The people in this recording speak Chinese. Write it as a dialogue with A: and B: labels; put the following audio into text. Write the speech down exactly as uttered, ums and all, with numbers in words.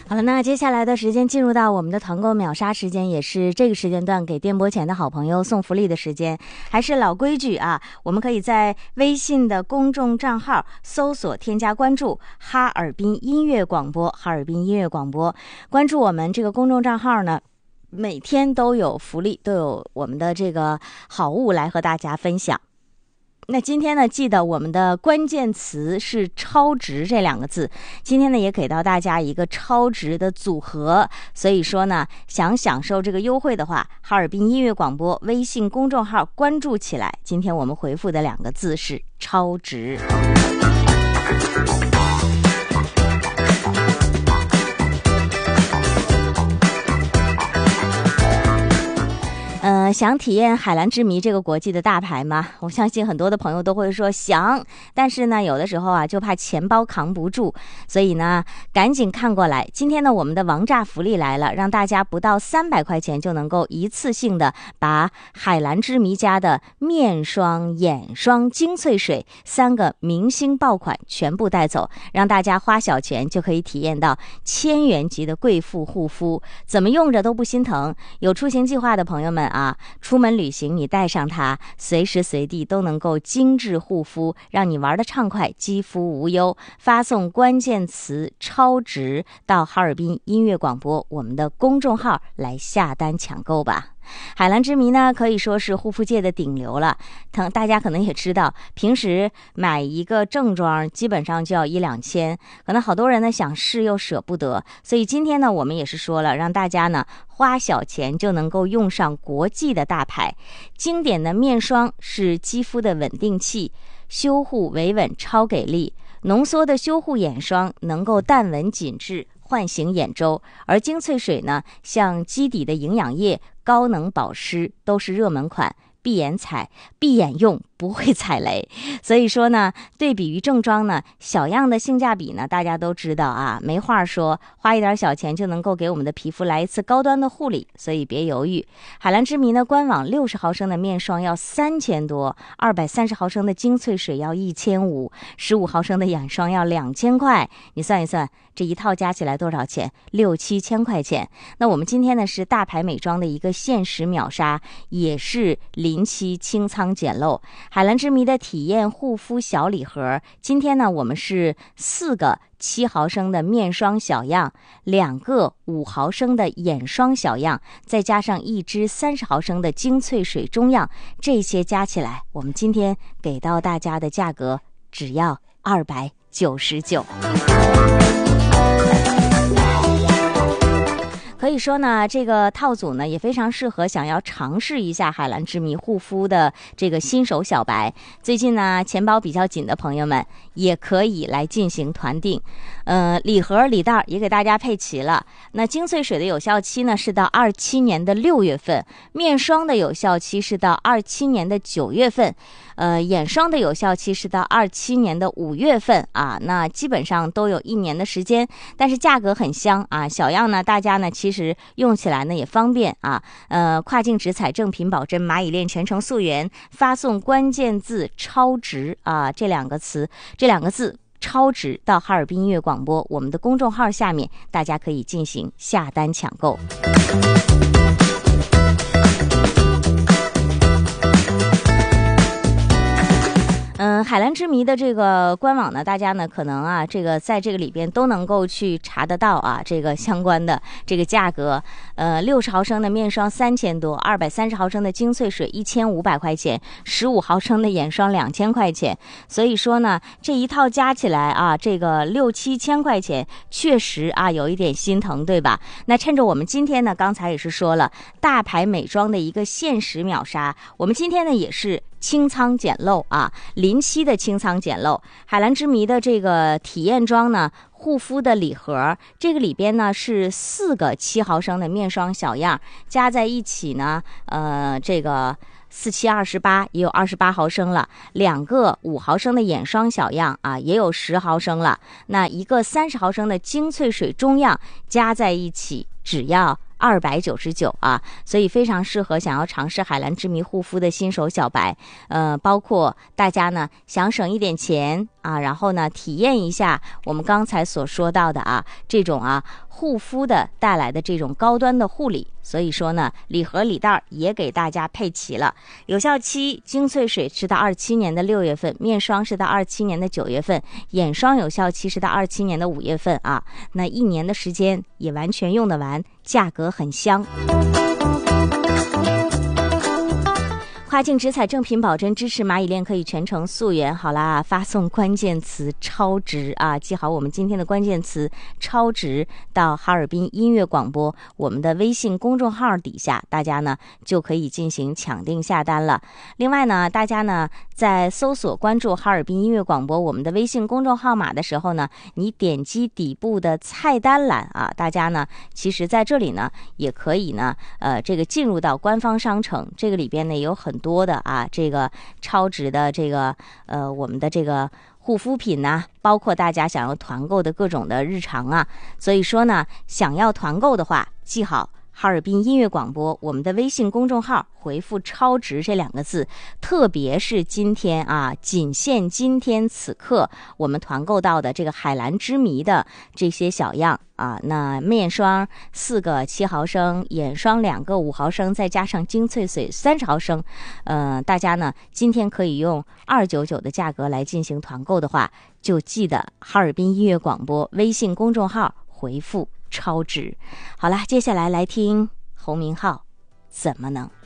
A: 好了，那接下来的时间进入到我们的团购秒杀时间，也是这个时间段给电波前的好朋友送福利的时间。还是老规矩啊，我们可以在微信的公众账号搜索添加关注哈尔滨音乐广播，哈尔滨音乐广播，关注我们这个公众账号呢，每天都有福利，都有我们的这个好物来和大家分享。那今天呢，记得我们的关键词是超值这两个字，今天呢也给到大家一个超值的组合，所以说呢，想享受这个优惠的话，哈尔滨音乐广播微信公众号关注起来。今天我们回复的两个字是超值。呃，想体验海蓝之谜这个国际的大牌吗？我相信很多的朋友都会说想，但是呢，有的时候啊，就怕钱包扛不住，所以呢，赶紧看过来。今天呢，我们的王炸福利来了，让大家不到三百块钱就能够一次性的把海蓝之谜家的面霜、眼霜、精粹水三个明星爆款全部带走，让大家花小钱就可以体验到千元级的贵妇护肤，怎么用着都不心疼。有出行计划的朋友们啊，出门旅行你带上它，随时随地都能够精致护肤，让你玩得畅快，肌肤无忧。发送关键词超值到哈尔滨音乐广播我们的公众号来下单抢购吧。海蓝之谜呢，可以说是护肤界的顶流了。大家可能也知道，平时买一个正装基本上就要一两千，可能好多人呢想试又舍不得，所以今天呢，我们也是说了，让大家呢花小钱就能够用上国际的大牌。经典的面霜是肌肤的稳定器，修护维稳超给力。浓缩的修护眼霜能够淡纹紧致，唤醒眼周，而精粹水呢，像基底的营养液、高能保湿都是热门款，闭眼采，闭眼用，不会踩雷。所以说呢，对比于正装呢，小样的性价比呢，大家都知道啊，没话说，花一点小钱就能够给我们的皮肤来一次高端的护理，所以别犹豫。海蓝之谜呢，官网六十毫升的面霜要三千多，二百三十毫升的精粹水要一千五，十五毫升的眼霜要两千块，你算一算，这一套加起来多少钱？六七千块钱。那我们今天呢是大牌美妆的一个限时秒杀，也是临期清仓捡漏。海蓝之谜的体验护肤小礼盒，今天呢我们是四个七毫升的面霜小样，两个五毫升的眼霜小样，再加上一支三十毫升的精粹水中样，这些加起来，我们今天给到大家的价格只要二百九十九。可以说呢，这个套组呢也非常适合想要尝试一下海蓝之谜护肤的这个新手小白。最近呢，钱包比较紧的朋友们也可以来进行团订。呃，礼盒礼袋也给大家配齐了。那精粹水的有效期呢是到二七年的六月份，面霜的有效期是到二七年的九月份，呃，眼霜的有效期是到二七年的五月份啊。那基本上都有一年的时间，但是价格很香啊。小样呢，大家呢其实其实用起来呢也方便啊，呃，跨境直采正品保真蚂蚁链全程溯源，发送关键字超值啊这两个词，这两个字超值到哈尔滨音乐广播我们的公众号下面，大家可以进行下单抢购。嗯，海蓝之谜的这个官网呢，大家呢可能啊，这个在这个里边都能够去查得到啊，这个相关的这个价格。呃，六十毫升的面霜三千多，二百三十毫升的精粹水一千五百块钱，十五毫升的眼霜两千块钱。所以说呢，这一套加起来啊，这个六七千块钱，确实啊有一点心疼，对吧？那趁着我们今天呢，刚才也是说了，大牌美妆的一个限时秒杀，我们今天呢也是清仓捡漏啊，临期的清仓捡漏。海蓝之谜的这个体验装呢，护肤的礼盒，这个里边呢是四个七毫升的面霜小样，加在一起呢，呃，这个四七二十八也有二十八毫升了，两个五毫升的眼霜小样啊，也有十毫升了，那一个三十毫升的精粹水中样加在一起只要二百九十九啊，所以非常适合想要尝试海蓝之谜护肤的新手小白。呃，包括大家呢想省一点钱啊，然后呢体验一下我们刚才所说到的啊这种啊护肤的带来的这种高端的护理。所以说呢，礼盒礼袋也给大家配齐了。有效期精粹水是到二七年的六月份，面霜是到二七年的九月份，眼霜有效期是到二七年的五月份啊。那一年的时间也完全用得完，价格很香。跨境直采正品保真支持蚂蚁链可以全程溯源。好啦，发送关键词超值啊，记好我们今天的关键词超值到哈尔滨音乐广播我们的微信公众号底下，大家呢就可以进行抢订下单了。另外呢，大家呢在搜索关注哈尔滨音乐广播我们的微信公众号码的时候呢，你点击底部的菜单栏啊，大家呢其实在这里呢也可以呢呃这个进入到官方商城，这个里边呢有很多的啊这个超值的这个呃我们的这个护肤品呐、啊，包括大家想要团购的各种的日常啊。所以说呢，想要团购的话，记好哈尔滨音乐广播我们的微信公众号，回复超值这两个字，特别是今天啊，仅限今天此刻我们团购到的这个海蓝之谜的这些小样啊，那面霜四个七毫升，眼霜两个五毫升，再加上精粹水三十毫升，呃，大家呢今天可以用二九九的价格来进行团购的话，就记得哈尔滨音乐广播微信公众号回复超值。好啦，接下来来听侯明昊怎么能。